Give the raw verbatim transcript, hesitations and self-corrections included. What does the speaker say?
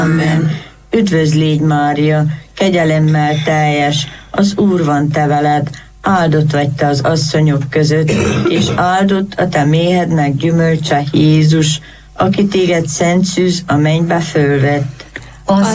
Amen. Üdvözl légy, Mária, kegyelemmel teljes, az Úr van te veled, áldott vagy te az asszonyok között, és áldott a te méhednek gyümölcse, Jézus, aki téged szent szűz a mennybe fölvett. Az